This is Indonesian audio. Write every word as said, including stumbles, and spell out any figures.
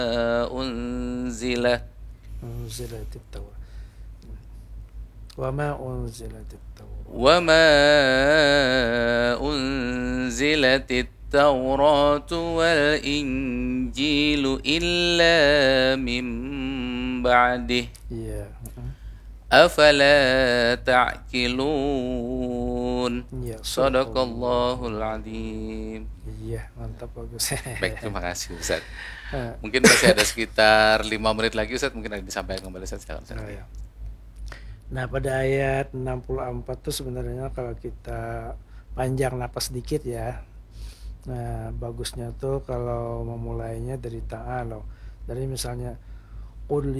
unzilat unzilatit Taurat. Wa ma unzilatit Taurat. وما أنزلت التوراة والإنجيل إلا من بعده Iya. Mm-mm. أفلا تعقلون Iya, صدق الله sadaqallahu. العظيم. Iya, mantap, bagus. Baik, terima kasih Ustaz. Eh, Mungkin masih ada sekitar lima menit lagi Ustaz, mungkin ada disampaikan kembali Ustaz. Silakan, Ustaz. oh ya. Nah, pada ayat enam puluh empat tuh sebenarnya kalau kita panjang napas sedikit ya. Nah, bagusnya tuh kalau memulainya dari ta'ala. Dari misalnya qul